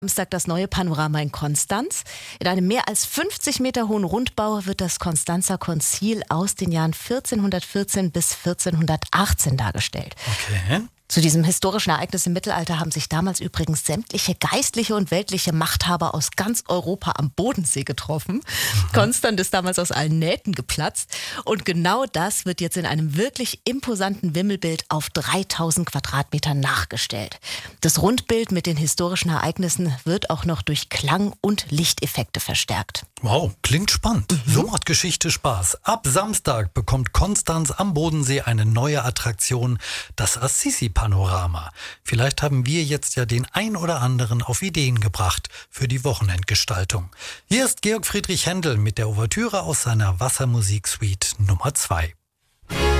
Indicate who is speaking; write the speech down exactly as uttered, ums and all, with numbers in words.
Speaker 1: Samstag das neue Panorama in Konstanz. In einem mehr als fünfzig Meter hohen Rundbau wird das Konstanzer Konzil aus den Jahren vierzehnhundertvierzehn bis vierzehnhundertachtzehn dargestellt.
Speaker 2: Okay.
Speaker 1: Zu diesem historischen Ereignis im Mittelalter haben sich damals übrigens sämtliche geistliche und weltliche Machthaber aus ganz Europa am Bodensee getroffen. Mhm. Konstanz ist damals aus allen Nähten geplatzt. Und genau das wird jetzt in einem wirklich imposanten Wimmelbild auf dreitausend Quadratmetern nachgestellt. Das Rundbild mit den historischen Ereignissen wird auch noch durch Klang- und Lichteffekte verstärkt.
Speaker 2: Wow, klingt spannend. Mhm. So macht Geschichte Spaß. Ab Samstag bekommt Konstanz am Bodensee eine neue Attraktion, das Assisi-Panorama. Vielleicht haben wir jetzt ja den ein oder anderen auf Ideen gebracht für die Wochenendgestaltung. Hier ist Georg Friedrich Händel mit der Ouvertüre aus seiner Wassermusik-Suite Nummer zwei.